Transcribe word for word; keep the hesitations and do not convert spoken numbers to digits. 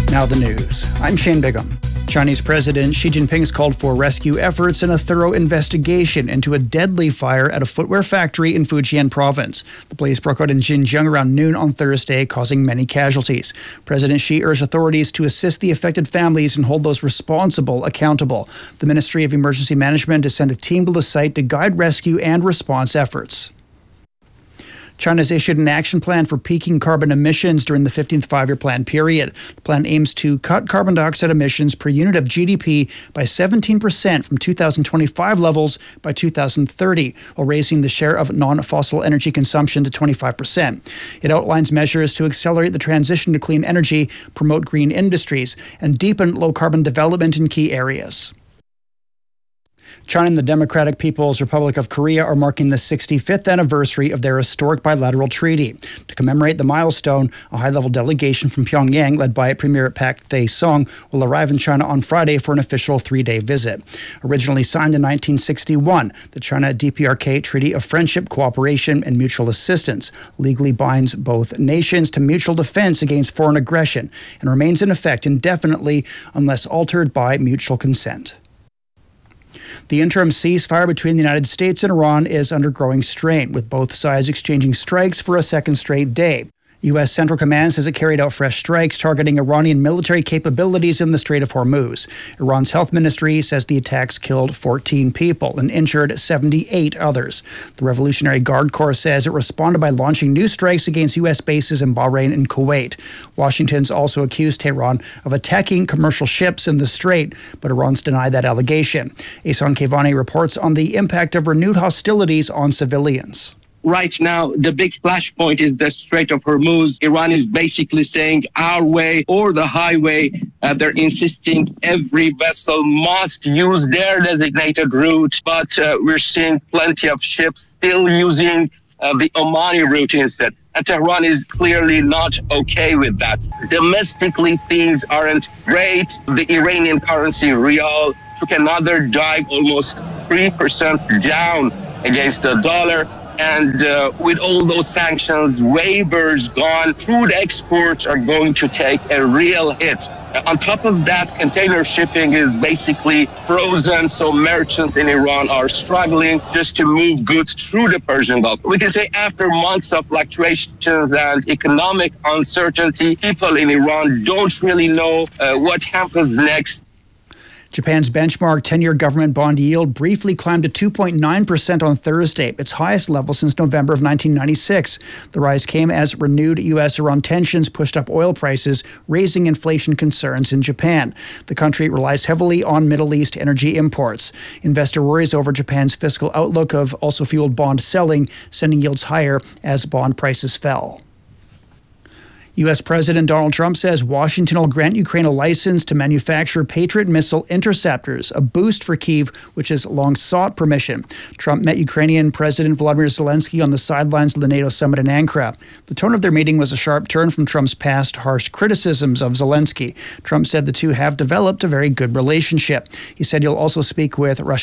Now the news. I'm Shane Bigham. Chinese President Xi Jinping's called for rescue efforts and a thorough investigation into a deadly fire at a footwear factory in Fujian province. The blaze broke out in Xinjiang around noon on Thursday, causing many casualties. President Xi urged authorities to assist the affected families and hold those responsible accountable. The Ministry of Emergency Management has sent a team to the site to guide rescue and response efforts. China's issued an action plan for peaking carbon emissions during the fifteenth five-year plan period. The plan aims to cut carbon dioxide emissions per unit of G D P by seventeen percent from two thousand twenty-five levels by two thousand thirty, while raising the share of non-fossil energy consumption to twenty-five percent. It outlines measures to accelerate the transition to clean energy, promote green industries, and deepen low-carbon development in key areas. China and the Democratic People's Republic of Korea are marking the sixty-fifth anniversary of their historic bilateral treaty. To commemorate the milestone, a high-level delegation from Pyongyang, led by Premier Pak Tae-sung, will arrive in China on Friday for an official three-day visit. Originally signed in nineteen sixty-one, the China-D P R K Treaty of Friendship, Cooperation, and Mutual Assistance legally binds both nations to mutual defense against foreign aggression and remains in effect indefinitely unless altered by mutual consent. The interim ceasefire between the United States and Iran is under growing strain, with both sides exchanging strikes for a second straight day. U S Central Command says it carried out fresh strikes targeting Iranian military capabilities in the Strait of Hormuz. Iran's health ministry says the attacks killed fourteen people and injured seventy-eight others. The Revolutionary Guard Corps says it responded by launching new strikes against U S bases in Bahrain and Kuwait. Washington's also accused Tehran of attacking commercial ships in the Strait, but Iran's denied that allegation. Ehsan Kevani reports on the impact of renewed hostilities on civilians. Right now, the big flashpoint is the Strait of Hormuz. Iran is basically saying our way or the highway. Uh, they're insisting every vessel must use their designated route. But uh, we're seeing plenty of ships still using uh, the Omani route instead. And Tehran is clearly not okay with that. Domestically, things aren't great. The Iranian currency, rial, took another dive, almost three percent down against the dollar. And uh, with all those sanctions, waivers gone, food exports are going to take a real hit. Uh, on top of that, container shipping is basically frozen, so merchants in Iran are struggling just to move goods through the Persian Gulf. We can say after months of fluctuations and economic uncertainty, people in Iran don't really know uh, what happens next. Japan's benchmark ten-year government bond yield briefly climbed to two point nine percent on Thursday, its highest level since November of nineteen ninety-six. The rise came as renewed U S-Iran tensions pushed up oil prices, raising inflation concerns in Japan. The country relies heavily on Middle East energy imports. Investor worries over Japan's fiscal outlook have also fueled bond selling, sending yields higher as bond prices fell. U S President Donald Trump says Washington will grant Ukraine a license to manufacture Patriot missile interceptors, a boost for Kyiv, which has long sought permission. Trump met Ukrainian President Volodymyr Zelensky on the sidelines of the NATO summit in Ankara. The tone of their meeting was a sharp turn from Trump's past harsh criticisms of Zelensky. Trump said the two have developed a very good relationship. He said he'll also speak with Russian